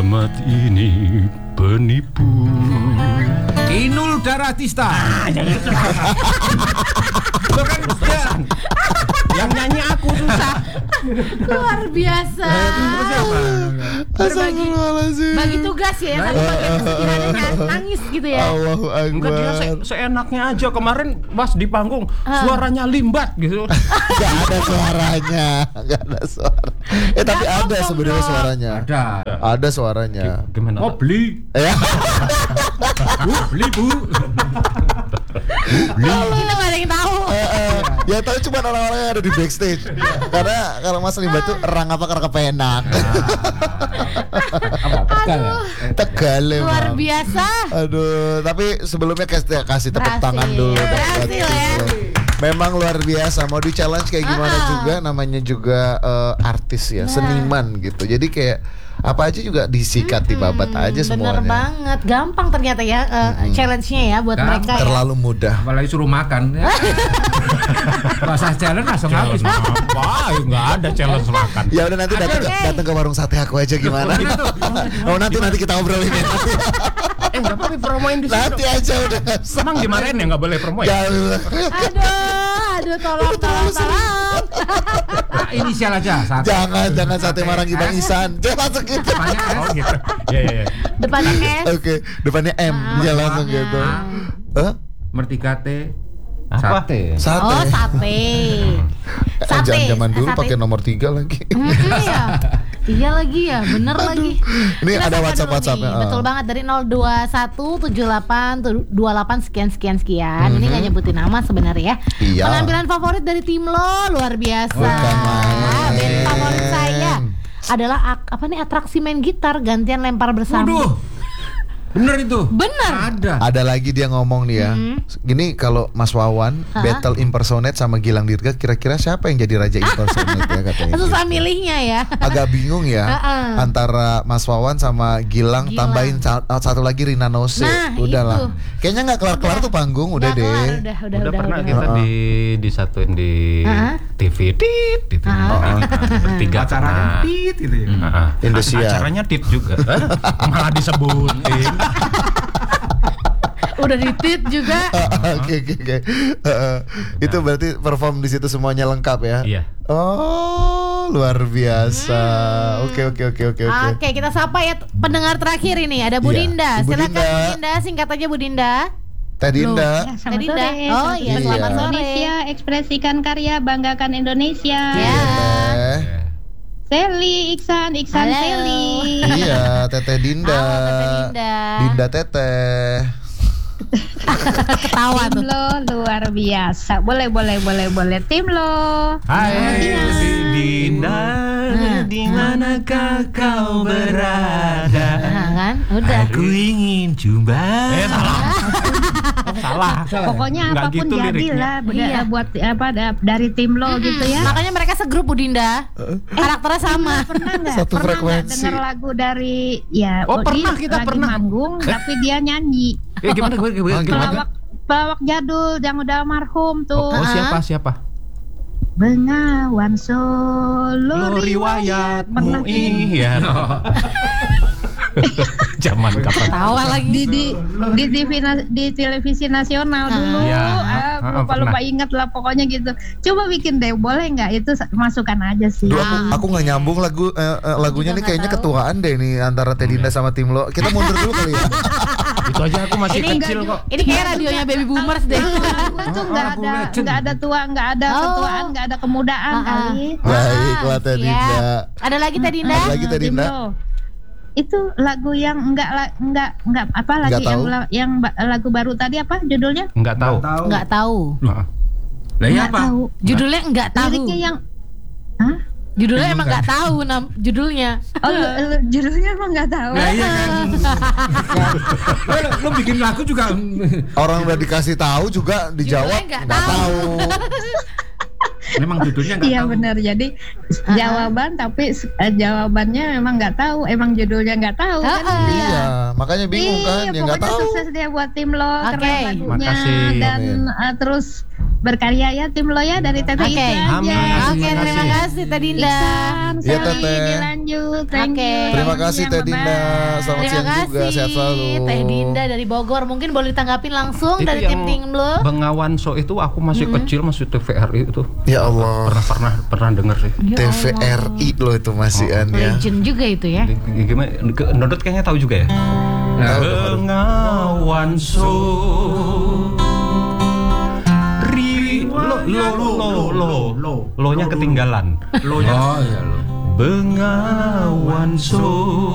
Umat ini penipu. Inul Daratista. Itu kan dia yang nyanyi aku susah. Luar biasa. Bagi tugas ya, yang satu bagian kesedihannya nangis gitu ya. Allahu Enggak, dia Akbar. seenaknya aja kemarin pas di panggung suaranya limbat gitu. Gak ada suaranya, gak ada suara. Tapi Gak ada ngomong sebenarnya dong. suaranya. Ada suaranya. Gimana? Oh, beli. Ya. Bu, beli bu. Kita gak ada yang tahu. Ya tahu cuma orang-orang yang ada di backstage. Karena kalau Mas Limbat tuh erang apa karena kepenak. Tegal Luar emang. biasa. Aduh, tapi sebelumnya kasih tepuk Berhasil. tangan dulu. Berhasil ya. Memang luar biasa. Mau di challenge kayak gimana juga, namanya juga artis ya, seniman gitu. Jadi kayak apa aja juga disikat dibabat aja semuanya. Bener banget, gampang ternyata ya challenge-nya ya buat mereka ya. Terlalu mudah. Apalagi suruh makan. Pas challenge langsung habis. Apa? Enggak ada challenge makan. Ya udah nanti datang ke warung sate aku aja gimana? Oh nanti kita obrolin ya. Enggak apa-apa promoin di situ. Nanti aja udah. Emang dimarahin ya enggak boleh promo ya? Aduh, tolong. Inisial aja. Jangan sate Marangi Bang Isan. Jangan langsung gitu. Depannya S gitu. Iya. Depannya S. Oke, depannya M. Jangan langsung gitu. Mertika T. Sate. Oh, sate. Zaman dulu Sate. pakai nomor 3 lagi. Iya lagi ya, bener lagi. Ini Kita ada sapa dulu WhatsApp-nya. nih. Betul banget, dari 0217828 sekian. Ini nggak nyebutin nama sebenarnya ya. Iya. Penampilan favorit dari tim lo luar biasa. Bukan main. Band favorit saya adalah atraksi main gitar gantian lempar bersama. Waduh. Bener itu. Bener. Ada lagi dia ngomong nih ya. Gini, kalau Mas Wawan battle impersonate sama Gilang Dirga, kira-kira siapa yang jadi raja impersonate ya katanya. Susah milihnya ya. Agak bingung ya antara Mas Wawan sama Gilang. Tambahin satu lagi Rina Nose. Nah, Udahlah. Kayaknya nggak kelar-kelar tuh panggung udah Nggak deh. kelar, Udah pernah kita disatuin di TV tit gitu. Bertiga Acaranya pernah. tit gitu ya. Indosiar. Acaranya tit juga. Malah disebutin. Udah ditit juga. Oke. Itu berarti perform di situ semuanya lengkap ya? Iya. Oh, luar biasa. Oke. Oke, kita sapa ya pendengar terakhir ini. Ada Bu Iya. Dinda. Ibu Silakan Dinda. Bu Dinda, singkat aja Bu Dinda. Teh Dinda. Teh Dinda. Oh iya, Iya. selamat sore. Indonesia, ekspresikan karya, banggakan Indonesia. Ya. Teh. Seli, Iksan Halo. Seli. Iya, Teteh Dinda. Halo, Teteh Dinda. Dinda Teteh. Ketawa Tim tuh. lo luar biasa. Boleh. Tim lo. Hai Dinda, di manakah kau berada? Nah, kan? Udah. Aku ingin coba. Salah. Pokoknya Nggak apapun gitu jadilah Iya. buat dari tim lo gitu ya. Makanya mereka segrup Bu Dinda. Karakternya sama. Pernah nggak? Satu Pernah nggak frekuensi. dengar lagu dari ya? Oh, pernah, dia kita lagi pernah. manggung, tapi dia nyanyi. Gimana? Pelawak jadul yang udah almarhum tuh. Oh, siapa? Bengawan Solo riwayat. Pernah Iya. Zaman kapan? Tawa lagi. di televisi nasional dulu. Iya. Lupa Pernah. ingat lah pokoknya gitu. Coba bikin deh, boleh nggak? Itu masukkan aja sih. Duh, aku nggak nyambung lagunya nih, kayaknya ketuaan deh nih antara Teh Dinda sama tim lo. Kita mundur dulu kali ya. Itu aja aku masih Ini kecil kok. Ini kayak radionya Baby Boomers deh. Itu nggak ada tua, nggak ada ketuaan, nggak ada kemudaan kali. Baiklah Teh Siap. Dinda. Ada lagi Teh Dinda? Ada lagi Teh Dinda. Bimbo. Itu lagu yang enggak apa lagi Nggak tahu. yang lagu baru tadi apa judulnya? Enggak tahu. Nggak tahu. Lah iya Nggak apa? tahu. Judulnya nggak tahu. Liriknya yang Hah? Judulnya emang nggak tahu judulnya. Oh, judulnya emang nggak tahu. Nah, iya kan. Lo bikin lagu juga. Orang udah dikasih tahu juga dijawab Judulnya nggak nggak tahu. Memang judulnya enggak Iya tahu. benar. Jadi jawaban tapi jawabannya memang nggak tahu. Emang judulnya nggak tahu kan? Iya, makanya bingung kan, ya nggak pokoknya tahu. sukses dia buat tim lo, Oke. keren lagunya Makasih. dan Amin. terus berkarya ya tim lo ya dari Teteh Oke. itu aja. Oke, terima kasih Teh Dinda. Iya, Sally, Teteh. dilanjut. Thank Oke. you. Terima kasih Teh Dinda. Selamat Terima siang juga, kasih sehat selalu. Teh Dinda dari Bogor. Mungkin boleh ditanggapin langsung dari tim lo. Bengawan So itu aku masih kecil, masih TVRI itu. Ya Allah. Pernah denger sih. Ya TVRI loh itu masih ya. Legend juga itu ya. Gimana? Nodot kayaknya tahu juga ya. Bengawan So. Lo-nya ketinggalan. Oh iya lo. Bengawan So.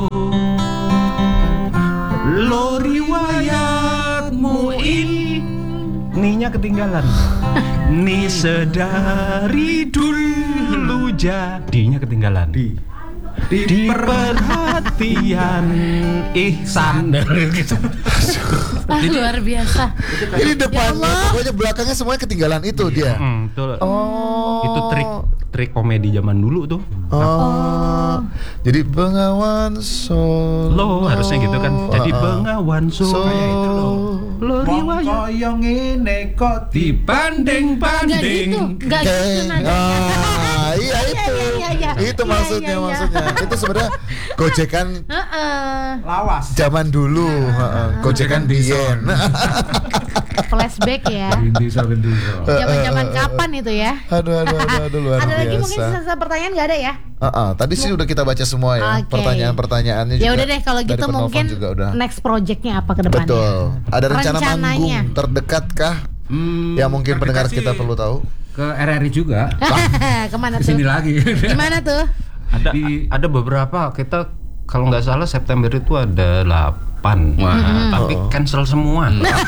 Lo riwayatmu ini-nya ketinggalan. Ni sedari dulu jadinya ketinggalan. Di perhatian ihsan gitu. Luar biasa. Ini depannya, pokoknya belakangnya semuanya ketinggalan itu dia. Betul. Itu trik komedi zaman dulu tuh. Jadi Bengawan Solo. Lo harusnya gitu kan. Jadi Bengawan So. Kayak itu lo. Lo riwayat. Koyo ngene kok dibanding-banding. Enggak gitu nadanya. Iya itu. Iya. Itu maksudnya. Itu sebenarnya gojekan Lawas. zaman dulu, gojekan Bien. Flashback ya. Gendisa. Zaman-zaman kapan itu ya? Aduh luar Ada lagi mungkin biasa. sisa pertanyaan nggak ada ya? Tadi sih udah kita baca semua ya. Oke. Pertanyaan-pertanyaannya juga. Ya udah deh kalau dari gitu penelpon mungkin juga udah. next projectnya apa ke depannya? Betul. Ada rencana Rencananya. manggung terdekat kah? Yang mungkin pendengar terdekat kita sih. perlu tahu. Ke RRI juga. Kemana tuh? Kesini lagi. Gimana tuh? Ada beberapa kita kalau nggak salah September itu ada 8. Tapi cancel semua.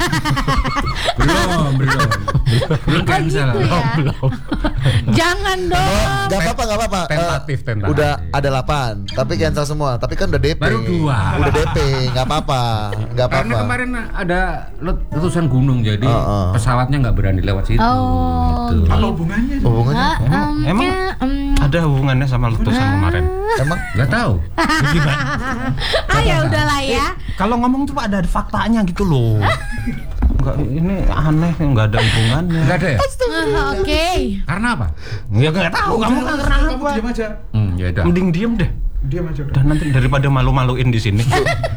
Belum cancel. Gitu ya? Jangan dong. Gak apa-apa. Tentatif. Udah ada 8, tapi cancel semua. Tapi kan udah DP. Baru 2. Udah DP, nggak apa-apa. Karena kemarin ada letusan gunung jadi pesawatnya nggak berani lewat situ. Oh, Gitu. gitu. Hubungannya? Emang ada hubungannya sama letusan kemarin? Emang Nggak tahu. Ya udahlah ya. Kalau ngomong tuh ada faktanya gitu loh. Enggak, ini aneh, nggak ada hubungannya. Nggak ada ya? Oke. Karena apa? Ya nggak tahu kamu kan kenapa. Diam aja. Ya udah. Mending diem deh. Diam aja. Dan nanti daripada malu-maluin di sini.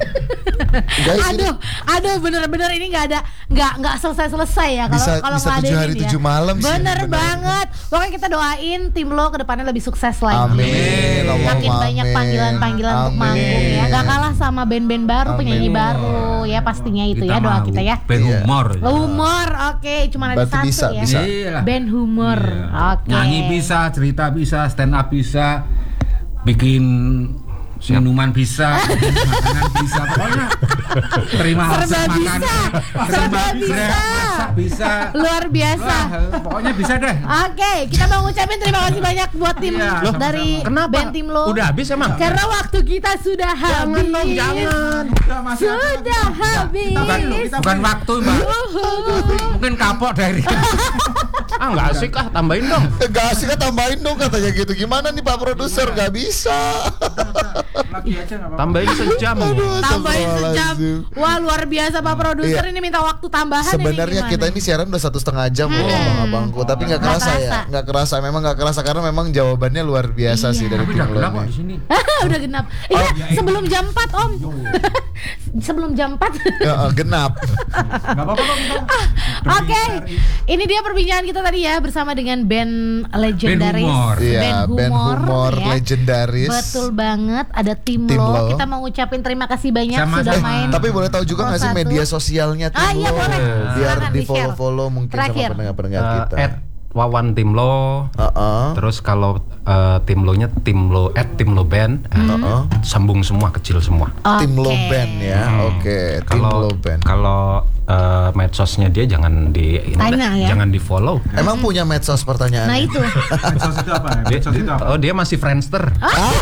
guys ini Aduh, bener-bener ini nggak selesai ya kalau bisa nggak ada 7 hari ini 7 malam sih. Bener bener. banget. Pokoknya kita doain tim lo ke depannya lebih sukses lagi. Amin. Makin banyak panggilan-panggilan untuk Amin. manggung ya. Gak kalah sama band-band baru, penyanyi baru ya pastinya itu ya doa kita ya. Band humor. Humor, oke, cuma ada Berarti satu ya. bisa. Iyalah. Band humor, Iya. oke. Nyanyi bisa, cerita bisa, stand up bisa, bikin minuman bisa, bikin makanan bisa, pokoknya terima hasil Serba makan, bisa. Serba bisa. masak bisa, Luar biasa. wah, pokoknya bisa deh. Oke, kita mau ngucapin terima kasih banyak buat tim Iya, lo dari band tim lo. Udah habis emang? Karena waktu kita sudah habis. Jangan. Sudah habis. Bukan waktu, Mbak. Mungkin kapok dari. Nggak asik tambahin dong. Gak asik kan tambahin dong katanya gitu. Gimana nih Pak Produser? Gak bisa. Lagi aja nggak apa-apa. Tambahin sejam. Tambahin sejam. Astagfirullahaladzim. Wah, luar biasa Pak Produser Iya. ini minta waktu tambahan. Sebenarnya ini kita ini siaran udah 1,5 jam loh abang-abangku, tapi nggak kerasa ya, nggak kerasa, memang nggak kerasa karena memang jawabannya luar biasa sih dari Tapi tim udah lo gelap kok ini. di sini. Udah genap. Iya, sebelum jam 4 Om. Sebelum jam 4. Ya, genap. Nggak apa-apa kok kita. Oke, ini dia perbincangan kita tadi ya bersama dengan band legendaris, humor. Iya, band humor ya. legendaris. Betul banget, ada tim Tim lo. lo. Kita mau ngucapin terima kasih banyak Sama-sama. sudah main. Tapi boleh tahu juga nggak sih 01? media sosialnya tim Iya, lo, boleh. biar Silakan di di-share. follow mungkin Terakhir. sama pendengar-pendengar kita. Wawan tim lo. Heeh. Terus kalau tim lo nya tim lo band, sambung semua, kecil semua. Tim lo Oke. band ya, oke. Tim Kalau lo band. kalau medsosnya dia jangan Tanya ya. jangan di follow. Emang punya medsos pertanyaan? Nah itu. Medsos itu apa? Medsos itu apa? Dia masih Friendster.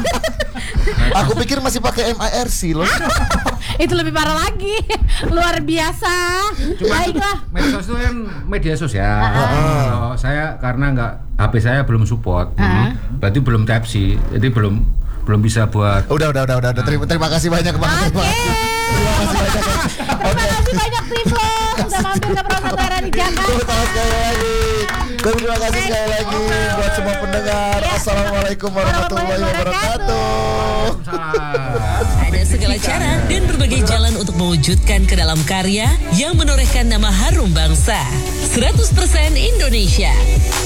Aku pikir masih pakai MIRC loh. Itu lebih parah lagi. Luar biasa. Baiklah. Medsos itu kan media sosial. Kalau saya karena HP saya belum support, berarti belum Type-C, jadi belum bisa buat. Udah. Terima kasih banyak Bang. Oke. Terima kasih banyak. Terima kasih banyak tim lo sudah mampir ke Promotora di Jakarta. Terima kasih lagi. Dan terima kasih sekali lagi buat semua pendengar. Assalamualaikum warahmatullahi wabarakatuh. Ada segala cara dan berbagai jalan untuk mewujudkan ke dalam karya yang menorehkan nama harum bangsa. 100% Indonesia.